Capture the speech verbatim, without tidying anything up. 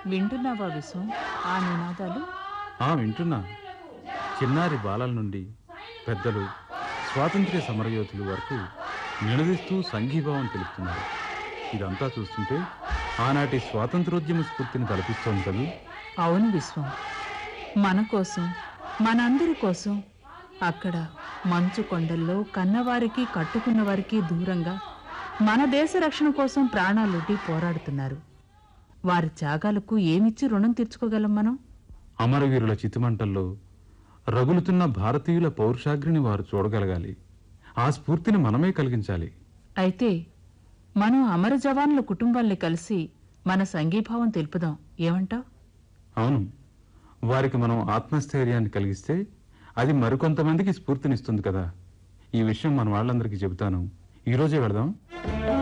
వింటున్నావా విశ్వం ఆ నినాదాలు? ఆ వింటున్నా. చిన్నారి బాలల నుండి పెద్దలు, స్వాతంత్ర్య సమరయోధులు వరకు నినదిస్తూ సంఘీభావం తెలుపుతున్నారు. ఇదంతా చూస్తుంటే ఆనాటి స్వాతంత్రోద్యమ స్ఫూర్తిని తలపిస్తోంది కదా. అవును విశ్వం, మన కోసం, మనందరి కోసం అక్కడ మంచు కొండల్లో కన్నవారికి కట్టుకున్న వారికి దూరంగా మన దేశ రక్షణ కోసం ప్రాణాలొడ్డి పోరాడుతున్నారు. వారి త్యాగాలకు ఏమిచ్చి రుణం తీర్చుకోగలం మనం? అమరవీరుల చితిమంటల్లో రగులుతున్న భారతీయుల పౌరుషాగ్రిని వారు చూడగలగాలి. ఆ స్ఫూర్తిని మనమే కలిగించాలి. అయితే మనం అమర జవాన్ల కుటుంబాల్ని కలిసి మన సంఘీభావం తెలుపుదాం, ఏమంటావ్? అవును, వారికి మనం ఆత్మస్థైర్యాన్ని కలిగిస్తే అది మరికొంతమందికి స్ఫూర్తినిస్తుంది కదా. ఈ విషయం మన వాళ్ళందరికీ చెబుతాను. ఈరోజే వెళదాం.